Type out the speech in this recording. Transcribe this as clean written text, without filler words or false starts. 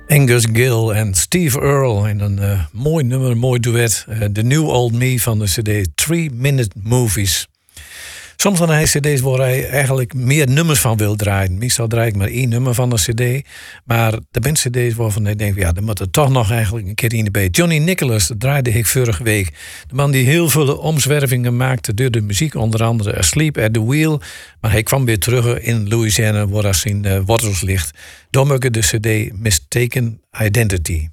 Angus Gill en Steve Earle in een mooi nummer, een mooi duet. The New Old Me van de cd 3 Minute Movies. Soms van hij cd's waar hij eigenlijk meer nummers van wil draaien. Meestal draai ik maar 1 nummer van de cd. Maar er zijn cd's waarvan ik denk, ja, er moet er toch nog eigenlijk een keer in bij. Johnny Nicholas, dat draaide ik vorige week. De man die heel veel omzwervingen maakte door de muziek. Onder andere Asleep at the Wheel. Maar hij kwam weer terug in Louisiana, waar hij zijn wortels ligt. Door de cd Mistaken Identity.